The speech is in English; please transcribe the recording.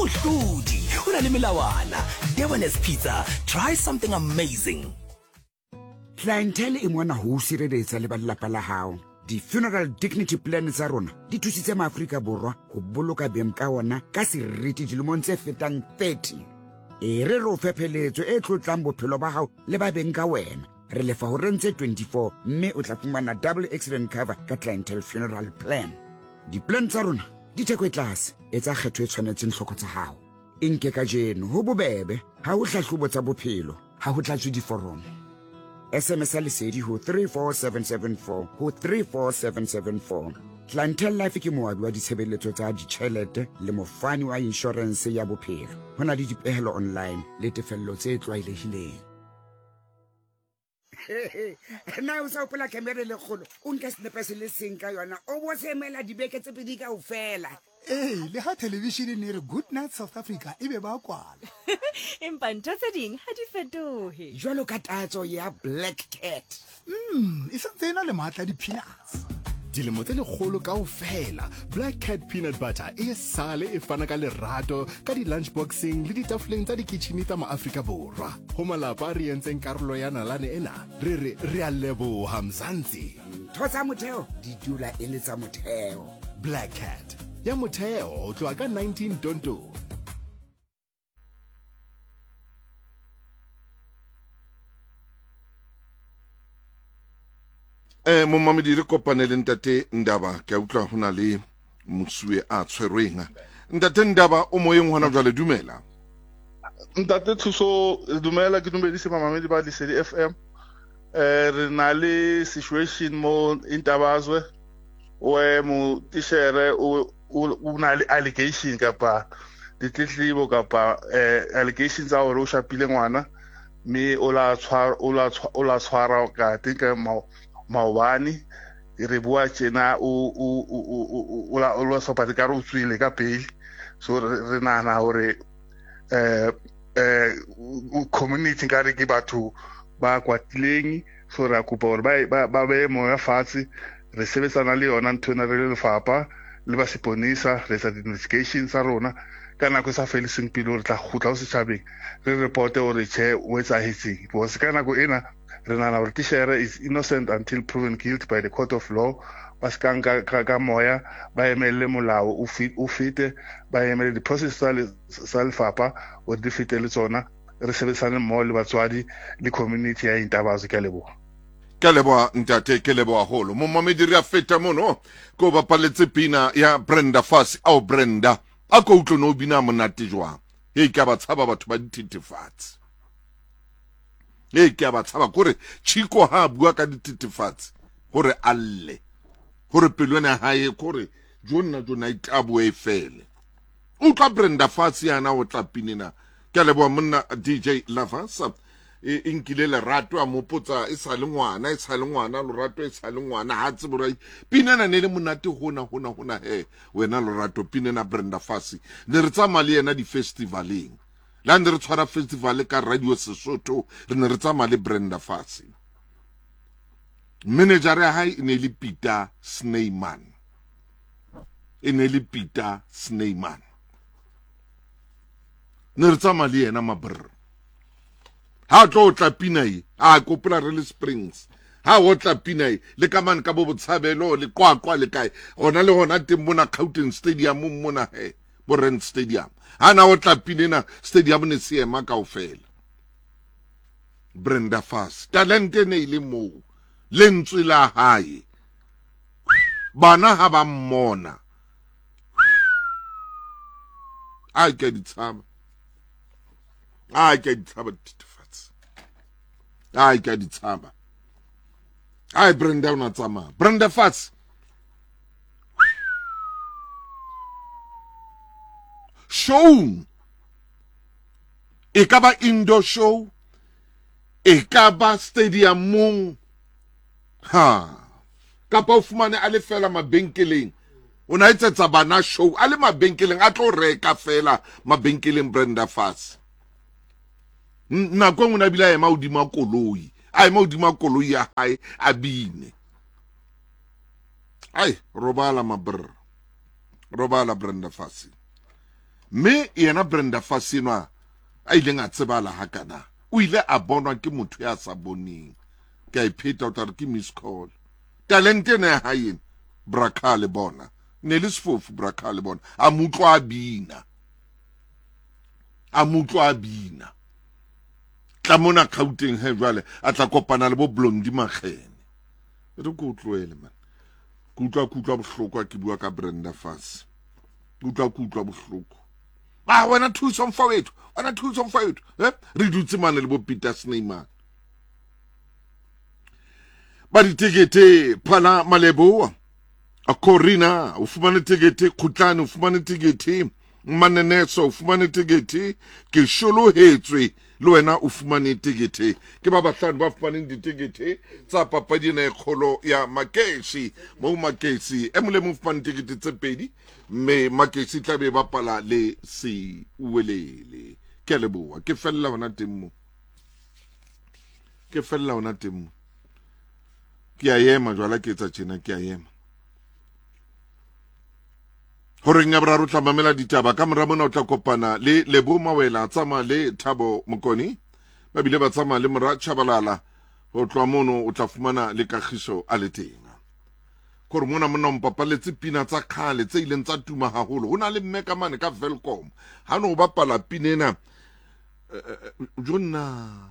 mohlodi o na le melawana. Debonairs Pizza, try something amazing. Clientele e mona ho sireletsa le ba lelapa la hao. Di-funeral dignity plan tsa rona di thusitse maAfrika Borwa ho boloka beng ka ona ka seriti dilemong tse fetang 30. E re o fepheletso e tlotlang bophelo ba hao le ba beng ka wena. Re lefa ho rentse 24 mme o tla fumana double accident cover ka clientele funeral plan. Di-plan tsa rona di theko e tlase, etsa kgetho e tshwanetseng hloko tsa hao. Inke ka jeno ho bobebe, ha ho hlahlobo tsa bophelo, ha ho tlatswe diforomo. SMS lesedi ho 34774 ho 34774. Clientele Life ke moabi wa ditshebeletso tsa ditjhelete le mofani wa insurance ya bophelo. Ho na le dipehelo online le tefello tse tlwaelehileng. Na o sa opela kamera le kgolo o nka snepe se le seng ka yona o bo se emela dibeke tse pedi ka ofela. Le ha television ne re Good Night South Africa e be ba kwala. Empa ntho tse ding ha di fetohe. Jwalo ka tatso ya Black Cat. E santse ena le matla di peanuts. Dilemo tse lekgolo kaofela, Black Cat Peanut Butter e sale e fana ka lerato ka di-lunchboxing le ditafoleng tsa dikitjhene tsa maAfrika Borwa. Ho malapa a re entseng karolo ya nalane ena, re a leboha Mzansi. Ntho tsa motheo di dula e le tsa motheo. Black Cat ya motheo ho tloha ka 19 Tonto. Momamedi re kopanele ntate Ndaba ke utlwa hona le mosuwe a tshwerweng. Ntate Ndaba o moyeng hona jwale dumela. Ntate Thuso dumela ke dumedise mamamedi ba Lesedi FM. Re na le situation mo Intabazwe we mo tishere o na le allegation kapa ditletlebo kapa allegations tsa hore o shapile ngwana mme o la tshwara ka tinka maobane re bua tjena o la sopate ka rotswile ka pele so re nana hore community ka re ke batho ba kwatileng so ra kopa hore ba be mo ya fatshe re sebetsana le yona ntho ena re le lefapa le ba seponisa re sa investigations tsa rona ka nako sa feliseng pele re tla khutla ho setjhabeng re reporte hore che o etsahetseng because ka nako ena re nana hore tishere is innocent until proven guilty by the court of law ba ska ka moya ba emele molao o fete ba emele di-process tsa lefapa o di fete le tsona re sebetsane mmoho le batswadi le community ya Intabazo ka leboha. Ke leboha ntate ke leboha holo. Momamedi re a feta mono ko bapaletse pina ya Brenda Fassie au Brenda a ko utlo no bina monate jwang. Ka ba tshaba batho ba dititifatsi. Ke ba tshaba kore Chiko ha bua ka dititifatsi hore alle hore pelwana hae kore jona itabu e fele. Utla Brenda Fassie ana o tla pinina ke leboha monna DJ Lavasa inkile lerato a mopotsa e sa le ngwana lorato e sa le ngwana ha tseborai pinana ne le monate hona wena lorato pinana Brenda Fassie ne re tsa mali ena di festivaleng la ne re tshwara festival ka Radio Sesotho re ne re tsa mali Brenda Fassie manager ya hae ne le Peter Snyman ne re tsa mali ena mabrr ha tlo tla pinai a kopela re le Springs ha o tla pinai le ka man ka bo botshabelo le kwakwa le kae hona le hona teng mona Gauteng Stadium mona bo Rand Stadium ha na o tla pinena stadium ne seema kaofela Brenda Fassie talent ne ile mo lentswe la hae bana ha ba mmona a ke ditshaba ai ka ditshaba ai Brenda una tsama Brenda Fassie show e ka ba indoor show e ka ba stadium mong kapa o fumane a le fela mabenkeleng o na etsetsa bana show a le mabenkeleng a tlo reka fela mabenkeleng Brenda Fassie nako ngwana bila ema odima koloi ai ma odima koloi ya hae a bine ai robala Brenda Fassie mme yena Brenda Fassie enwa a ileng a tsebala hakana o ile a bonwa ke motho ya sa boneng ke a ipheta o tla re ke miss call talent ena ya hae Brakale bona ne le sefofu Brakale bona a mutlwa bina tla mona Gauteng he jwale a tla kopana le bo Blondie Magene re go tloele man kutlwa bohloko ke bua ka Brenda Fassie kutlwa bohloko wena thuso mfowethu re dutse mane le bo Peter Snyman ba ditekete Phala Maleboa a Corina o fumane tekete Khutlane o fumane tekete Maneneso o fumane tekete ke Sholohetswe le wena o fumane tekete ke ba bahlano ba fumaneng ditekete tsa papadi ena e kgolo ya Makeshi mo Makeshi e mole mo fumane tekete tse pedi mme Makeshi tla be bapala le si uwelele ke leboa ke fella hona teng ke a yema jwala ke etsa tjena ke a yema hore nya bra rutla mamela ditaba ka mora mona o tla kopana le Lebo Mawela tsama le Thabo Mokoni ba bile ba tsama le Mora Chabalala ho tloa mono o tla fumana le Kagiso a le teng gore mona mona mpapaletse pina tsa khale tse ileng tsa tuma haholo hona le mmeka mane ka Velcom ha no bapala pinena jonna